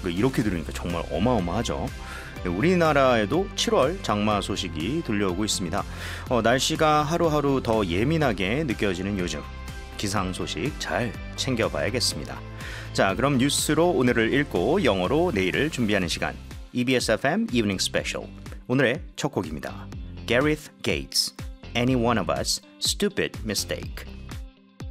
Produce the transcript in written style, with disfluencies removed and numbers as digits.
이렇게 들으니까 정말 어마어마하죠. 우리나라에도 7월 장마 소식이 들려오고 있습니다. 날씨가 하루하루 더 예민하게 느껴지는 요즘 기상 소식 잘 챙겨봐야겠습니다. 자, 그럼 뉴스로 오늘을 읽고 영어로 내일을 준비하는 시간 EBS FM Evening Special 오늘의 첫 곡입니다. Gareth Gates, Any One of Us, Stupid Mistake.